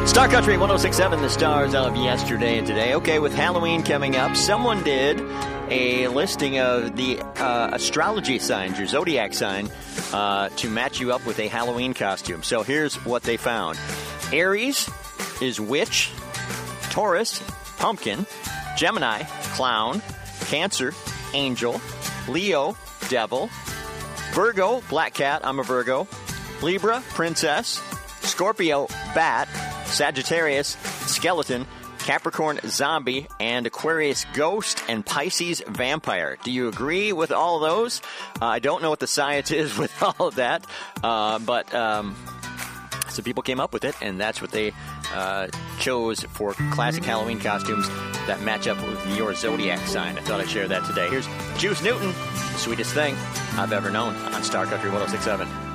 Star Country 106.7, the stars of yesterday and today. Okay, with Halloween coming up, someone did a listing of the astrology signs, your zodiac sign, to match you up with a Halloween costume. So here's what they found. Aries is witch, Taurus, pumpkin, Gemini, clown, Cancer, angel, Leo, devil, Virgo, black cat, I'm a Virgo, Libra, princess, Scorpio, bat, Sagittarius, skeleton, Capricorn, zombie, and Aquarius, ghost, and Pisces, vampire. Do you agree with all those? I don't know what the science is with all of that, but some people came up with it, and that's what they chose for classic Halloween costumes that match up with your zodiac sign. I thought I'd share that today. Here's Juice Newton, the sweetest thing I've ever known on Star Country 106.7.